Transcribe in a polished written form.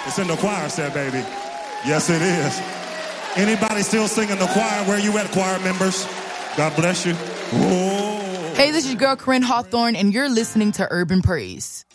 It's in the choir set, baby. Yes, it is. Anybody still singing the choir? Where you at, choir members? God bless you. Whoa. Hey, this is your girl, Corinne Hawthorne, and you're listening to Urban Praise.